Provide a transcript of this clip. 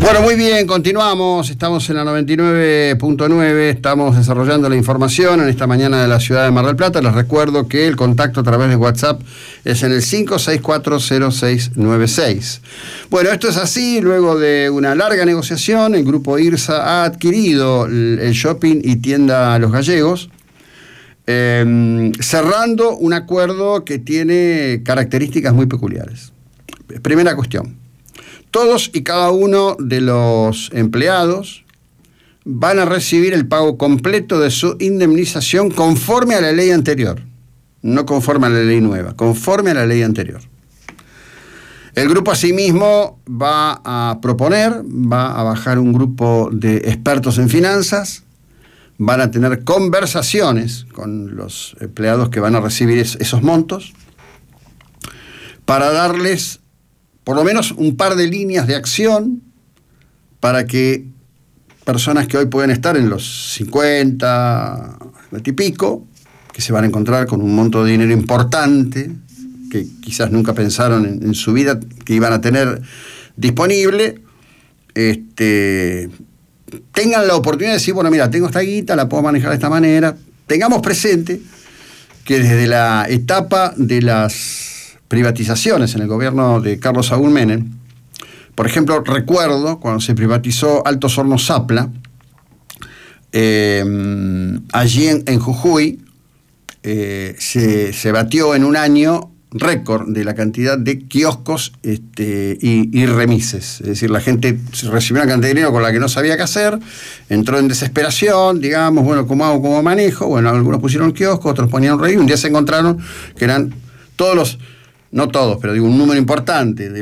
Bueno, muy bien, continuamos, estamos en la 99.9, estamos desarrollando la información en esta mañana de la ciudad de Mar del Plata. Les recuerdo que el contacto a través de WhatsApp es en el 5640696. Bueno, esto es así, luego de una larga negociación, el grupo IRSA ha adquirido el shopping y tienda Los Gallegos, cerrando un acuerdo que tiene características muy peculiares. Primera cuestión. Todos y cada uno de los empleados van a recibir el pago completo de su indemnización conforme a la ley anterior, no conforme a la ley nueva, conforme a la ley anterior. El grupo asimismo va a bajar un grupo de expertos en finanzas, van a tener conversaciones con los empleados que van a recibir esos montos para darles por lo menos un par de líneas de acción para que personas que hoy pueden estar en los 50, 20 y pico, que se van a encontrar con un monto de dinero importante, que quizás nunca pensaron en su vida que iban a tener disponible, tengan la oportunidad de decir, bueno, mira, tengo esta guita, la puedo manejar de esta manera. Tengamos presente que desde la etapa de las privatizaciones en el gobierno de Carlos Saúl Menem, por ejemplo, recuerdo cuando se privatizó Altos Hornos Zapla, allí en Jujuy, se batió en un año récord de la cantidad de kioscos y remises. Es decir, la gente recibió una cantidad de dinero con la que no sabía qué hacer, entró en desesperación, digamos, bueno, ¿cómo hago, cómo manejo? Bueno, algunos pusieron kioscos, otros ponían rey, un día se encontraron que eran todos los, no todos, pero digo, un número importante de